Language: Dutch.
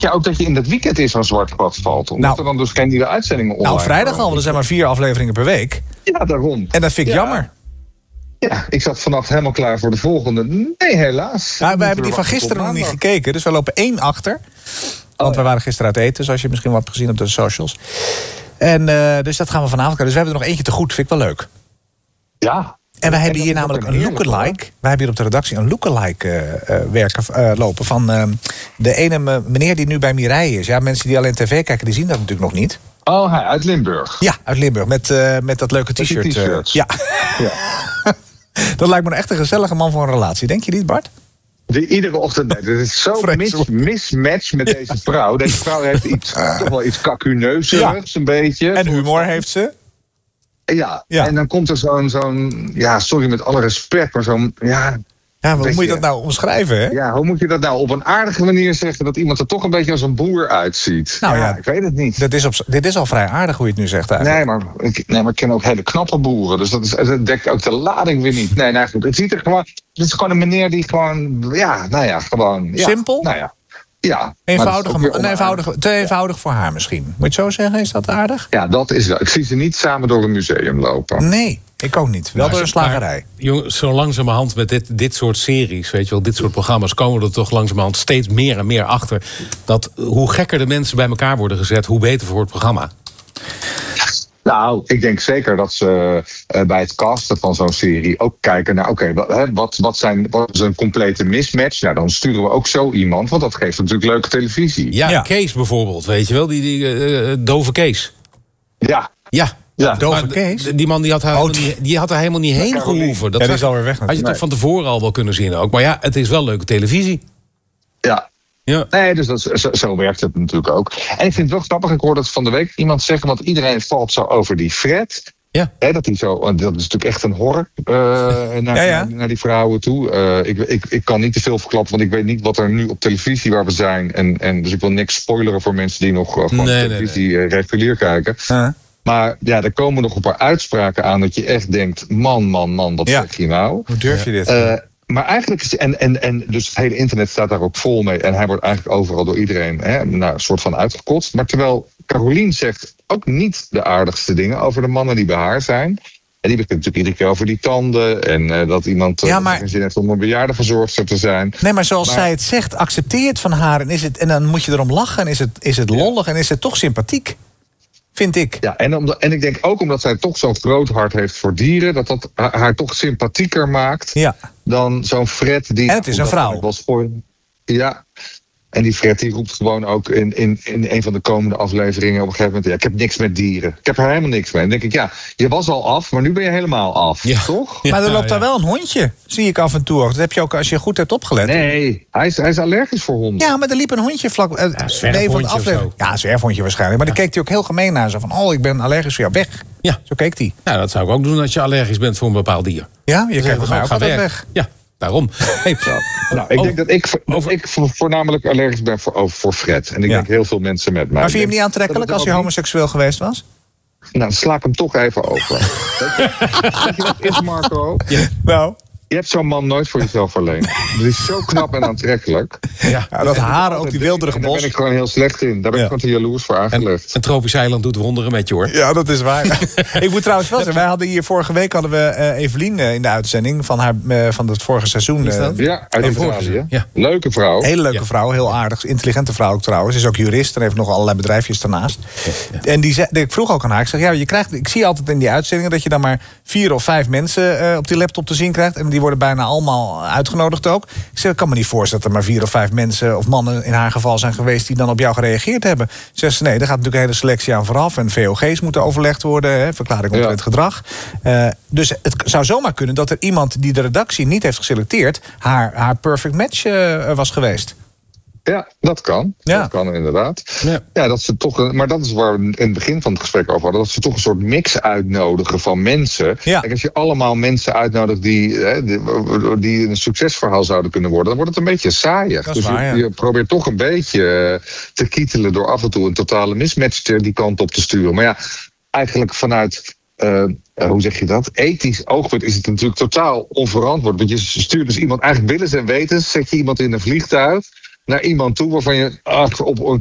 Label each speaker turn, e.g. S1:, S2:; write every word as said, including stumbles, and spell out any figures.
S1: ja, ook dat je in dat weekend in zo'n zwart gat valt. Omdat
S2: Nou,
S1: er dan dus geen nieuwe uitzendingen online
S2: Nou, vrijdag
S1: komen.
S2: al, er zijn maar vier afleveringen per week.
S1: Ja, daarom.
S2: En dat vind ik
S1: Ja.
S2: jammer.
S1: Ja, ik zat vannacht helemaal klaar voor de volgende. Nee, helaas.
S2: Nou, wij hebben die van
S1: Wachten tot
S2: gisteren nog niet
S1: maandag.
S2: gekeken, dus we lopen één achter. Want we waren gisteren uit eten, zoals je misschien wel hebt gezien op de socials. En uh, dus dat gaan we vanavond kijken. Dus we hebben er nog eentje te goed, vind ik wel leuk.
S1: Ja.
S2: En we hebben
S1: dat
S2: hier
S1: is
S2: namelijk
S1: ook
S2: een
S1: heerlijk,
S2: lookalike. Wij hebben hier op de redactie een lookalike uh, uh, werken uh, lopen van uh, de ene meneer die nu bij Mireille is. Ja, mensen die alleen tv kijken, die zien dat natuurlijk nog niet.
S1: Oh, hij uit Limburg.
S2: Ja, uit Limburg, met, uh, met dat leuke
S1: Met die
S2: t-shirt. Uh,
S1: t-shirts.
S2: ja.
S1: Ja.
S2: Dat lijkt me een echt een gezellige man voor een relatie. Denk je niet, Bart?
S1: Die iedere ochtend. Nee, dit is zo mis, mismatch met deze vrouw. Deze vrouw heeft iets, toch wel iets kakuneuzerigs,
S2: Ja.
S1: een beetje.
S2: En humor heeft ze.
S1: Ja.
S2: Ja.
S1: En dan komt er zo'n, zo'n ja, sorry met alle respect, maar zo'n, ja...
S2: Ja, maar hoe
S1: beetje,
S2: moet je dat nou omschrijven, hè?
S1: Ja, hoe moet je dat nou op een aardige manier zeggen dat iemand er toch een beetje als een boer uitziet?
S2: Nou
S1: ja,
S2: ja,
S1: ik weet het niet.
S2: Dat is op, dit is al vrij aardig hoe je het nu zegt eigenlijk.
S1: Nee, maar ik, nee, maar ik ken ook hele knappe boeren. Dus dat, is, dat dekt ook de lading weer niet. Nee, nou goed. Het ziet er gewoon. Het is gewoon een meneer die gewoon. Ja, nou ja, gewoon. Ja,
S2: Simpel?
S1: Nou ja. Ja.
S2: Eenvoudig,
S1: maar dat is ook
S2: een
S1: weer
S2: eenvoudig, te eenvoudig voor haar misschien. Moet je het zo zeggen? Is dat aardig?
S1: Ja, dat is wel. Ik zie ze niet samen door een museum lopen.
S2: Nee, ik ook niet. Wel
S3: Maar
S2: door een
S3: zo-
S2: slagerij.
S3: maar, jongen, zo langzamerhand met dit, dit soort series, weet je wel, dit soort programma's, komen we er toch langzamerhand steeds meer en meer achter. Dat hoe gekker de mensen bij elkaar worden gezet, hoe beter voor het programma.
S1: Nou, ik denk zeker dat ze uh, bij het casten van zo'n serie ook kijken naar, oké, okay, wat, wat, zijn, wat is een complete mismatch? Nou, dan sturen we ook zo iemand, want dat geeft natuurlijk leuke televisie.
S3: Ja,
S2: Ja.
S3: Kees bijvoorbeeld, weet je wel, die, die uh, dove Kees.
S1: Ja.
S3: Ja.
S1: Ja.
S2: Dove
S3: Maar
S2: Kees?
S3: d- Die man die had, haar
S2: Oh,
S3: helemaal niet, die had er helemaal niet heen
S1: Caroline.
S3: gehoeven. Dat
S2: Ja, die
S3: zag-
S2: is alweer weg
S3: had je
S2: natuurlijk.
S3: toch van tevoren al wel kunnen zien ook. Maar ja, het is wel leuke televisie.
S1: Ja.
S3: Ja.
S1: Nee, dus dat, is- zo, zo werkt het natuurlijk ook. En ik vind het wel grappig, ik hoorde het van de week iemand zeggen, want iedereen valt zo over die Fred.
S3: Ja.
S1: Hè, dat, hij zo, dat is natuurlijk echt een horror uh, naar,
S2: Ja, ja.
S1: Naar, naar die vrouwen toe. Uh, ik, ik, ik kan niet te veel verklappen, want ik weet niet wat er nu op televisie waar we zijn. En, en, dus ik wil niks spoileren voor mensen die nog uh, gewoon
S3: Nee, nee,
S1: televisie uh, regulier kijken.
S2: Uh,
S1: Maar ja, er komen nog een paar uitspraken aan dat je echt denkt, man, man, man, wat
S2: Ja.
S1: zeg je nou?
S2: hoe durf je dit?
S1: Uh, maar eigenlijk is, en, en, en dus het hele internet staat daar ook vol mee. En hij wordt eigenlijk overal door iedereen hè, nou, een soort van uitgekotst. Maar terwijl Caroline zegt ook niet de aardigste dingen over de mannen die bij haar zijn. En die begint natuurlijk iedere keer over die tanden. En uh, dat iemand uh,
S2: Ja, maar-
S1: geen zin heeft om een bejaardenverzorgster te zijn.
S2: Nee, maar zoals
S1: maar-
S2: zij het zegt, accepteer het van haar. En, is het, en dan moet je erom lachen. En is het, is het lollig en is het toch sympathiek. Vind ik.
S1: Ja, en, omdat, en ik denk ook omdat zij toch zo'n groot hart heeft voor dieren, dat dat haar, haar toch sympathieker maakt
S2: Ja.
S1: dan zo'n Fred die.
S2: En het is een
S1: dat
S2: vrouw.
S1: ik was voor, ja. En die Fred die roept gewoon ook in, in, in een van de komende afleveringen op een gegeven moment, ja, ik heb niks met dieren. Ik heb er helemaal niks mee. En dan denk ik, ja, je was al af, maar nu ben je helemaal af.
S3: Ja.
S1: Toch?
S3: Ja,
S2: Maar er loopt
S3: ja.
S2: daar wel een hondje. Zie ik af en toe ook. Dat heb je ook als je goed hebt opgelet.
S1: Nee, hij is, hij is allergisch voor honden.
S2: Ja, maar er liep een hondje vlak. Uh,
S3: een zwerfhondje of zo.
S2: Ja, een zwerfhondje waarschijnlijk. Maar dan keek hij ook heel gemeen naar. Zo van, oh, ik ben allergisch voor jou. Weg.
S3: Ja.
S2: Zo keek hij.
S3: Ja, dat zou ik ook doen als je allergisch bent voor een bepaald dier.
S2: Ja, je
S3: Dan
S2: kijkt bij mij ook
S3: ga
S2: altijd
S3: weg.
S2: weg.
S3: Ja, daarom. Hey,
S1: Nou, ik
S3: Oh,
S1: denk dat ik, dat
S3: over-
S1: ik vo- voornamelijk allergisch ben voor, over- voor Fred. En ik
S2: Ja.
S1: denk heel veel mensen met mij.
S2: Maar vind je hem
S1: Ik
S2: niet
S1: denk
S2: aantrekkelijk
S1: dat
S2: als
S1: het
S2: hij
S1: ook niet-
S2: homoseksueel geweest was?
S1: Nou, dan sla ik hem toch even over. Weet je, weet je wat het is, Marco?
S2: Nou.
S1: Je hebt zo'n man nooit voor jezelf alleen. Dat is zo knap en aantrekkelijk.
S3: ja.
S2: Ja, dat haren, ook die wilderige
S1: En daar
S2: bos.
S1: ben ik gewoon heel slecht in. Daar ben ik
S2: Ja.
S1: gewoon te jaloers voor
S3: En
S1: aangelegd.
S3: een tropisch eiland doet wonderen met je, hoor.
S2: Ja, dat is waar. Ik moet trouwens wel zeggen, wij hadden hier vorige week hadden we uh, Evelien uh, in de uitzending van, haar, uh, van het vorige seizoen.
S3: Is
S2: Uh,
S3: dat?
S1: Ja, uit
S3: Even
S1: Italië.
S3: voorgezien, ja.
S1: Leuke vrouw.
S2: hele leuke
S3: Ja.
S2: vrouw, heel aardig, intelligente vrouw ook trouwens. Is ook jurist en heeft nog allerlei bedrijfjes daarnaast. En die zei, ik vroeg ook aan haar, ik zeg, ja, je krijgt, ik zie altijd in die uitzendingen dat je dan maar vier of vijf mensen uh, op die laptop te zien krijgt. En die worden bijna allemaal uitgenodigd ook. Ik zeg, ik kan me niet voorstellen dat er maar vier of vijf mensen of mannen in haar geval zijn geweest die dan op jou gereageerd hebben. Zegt ze, nee, daar gaat natuurlijk een hele selectie aan vooraf. En V O G's moeten overlegd worden, hè, verklaring omtrent
S1: Ja.
S2: gedrag. Uh, dus het zou zomaar kunnen dat er iemand die de redactie niet heeft geselecteerd haar, haar perfect match uh, was geweest.
S1: Ja, dat kan.
S2: Ja.
S1: Dat kan inderdaad.
S3: Ja.
S1: Ja, dat ze toch, een- maar dat is waar we in het begin van het gesprek over hadden. Dat ze toch een soort mix uitnodigen van mensen.
S2: Ja.
S1: Kijk, als je allemaal mensen uitnodigt die, hè, die, die een succesverhaal zouden kunnen worden, dan wordt het een beetje saaiig.
S2: Dat is
S1: Dus
S2: waar,
S1: je,
S2: ja.
S1: je probeert toch een beetje uh, te kietelen door af en toe een totale mismatch te- die kant op te sturen. Maar ja, eigenlijk vanuit. Uh, uh, hoe zeg je dat? Ethisch oogpunt is het natuurlijk totaal onverantwoord. Want je stuurt dus iemand, eigenlijk willens en wetens, zet je iemand in een vliegtuig naar iemand toe waarvan je ach, op